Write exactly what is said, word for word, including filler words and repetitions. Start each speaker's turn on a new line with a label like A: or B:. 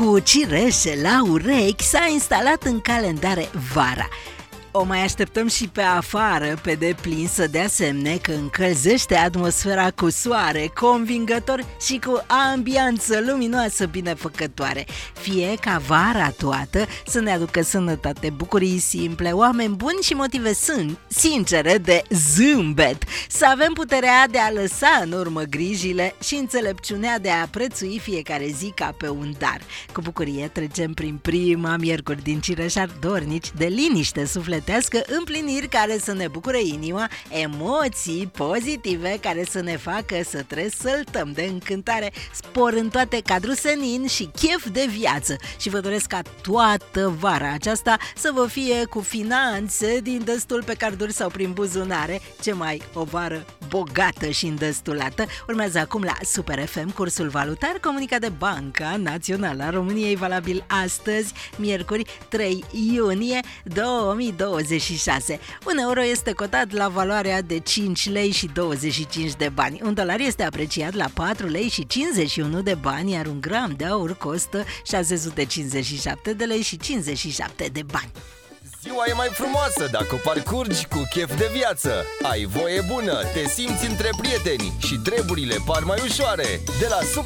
A: Cu cireșe la urechi s-a instalat în calendare vara. O mai așteptăm și pe afară, pe deplin, să dea semne că încălzește atmosfera cu soare convingător și cu ambianță luminoasă binefăcătoare. Fie ca vara toată să ne aducă sănătate, bucurii simple, oameni buni și motive sincere de zâmbet. Să avem puterea de a lăsa în urmă grijile și înțelepciunea de a prețui fiecare zi ca pe un dar. Cu bucurie trecem prin prima miercuri din Cireșari dornici de liniște sufletească, împliniri care să ne bucure inima, emoții pozitive care să ne facă să tresăltăm de încântare, spor în toate cadrul senin și chef de viață. Și vă doresc ca toată vara aceasta să vă fie cu finanțe din destul pe carduri sau prin buzunare, ce mai o vară bogată și îndestulată. Urmează acum la Super F M cursul valutar comunicat de Banca Națională a României, valabil astăzi, miercuri trei iunie două mii douăzeci și șase. Un euro este cotat la valoarea de cinci lei și douăzeci și cinci de bani. Un dolar este apreciat la patru lei și cincizeci și unu de bani, iar un gram de aur costă șase sute cincizeci și șapte de lei și cincizeci și șapte de bani.
B: Ziua e mai frumoasă dacă o parcurgi cu chef de viață. Ai voie bună, te simți între prieteni și treburile par mai ușoare. De la